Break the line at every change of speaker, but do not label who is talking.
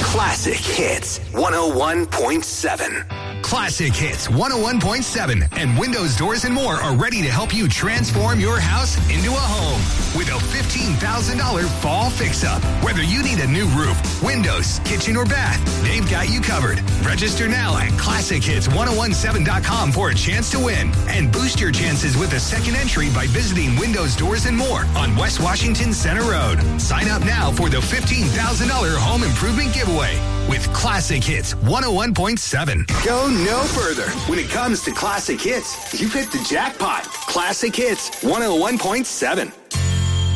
Classic Hits 101.7. Classic Hits 101.7 and Windows Doors and More are ready to help you transform your house into a home with a $15,000 fall fix-up. Whether you need a new roof, windows, kitchen, or bath, they've got you covered. Register now at ClassicHits1017.com for a chance to win and boost your chances with a second entry by visiting Windows Doors and More on West Washington Center Road. Sign up now for the $15,000 home improvement giveaway with Classic Hits 101.7. Go no further. When it comes to Classic Hits, you've hit the jackpot. Classic Hits 101.7.